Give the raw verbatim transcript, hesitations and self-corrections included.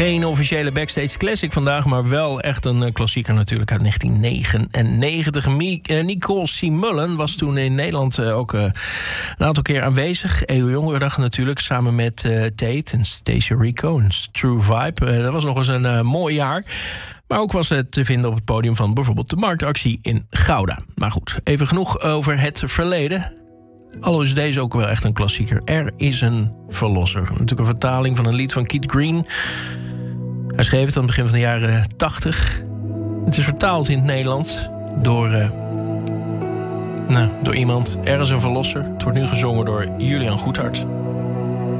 Geen officiële backstage classic vandaag, maar wel echt een klassieker natuurlijk uit negentien negenennegentig. Nicole C. Mullen was toen in Nederland ook een aantal keer aanwezig. E U Jongerendag natuurlijk, samen met uh, Tate en Stacey Rico en True Vibe. Uh, dat was nog eens een uh, mooi jaar. Maar ook was het te vinden op het podium van bijvoorbeeld de Marktactie in Gouda. Maar goed, even genoeg over het verleden. Al is deze ook wel echt een klassieker. Er is een verlosser. Natuurlijk een vertaling van een lied van Keith Green. Hij schreef het aan het begin van de jaren tachtig. Het is vertaald in het Nederlands door, uh, nou, door iemand. Er is een verlosser. Het wordt nu gezongen door Julian Goedhart.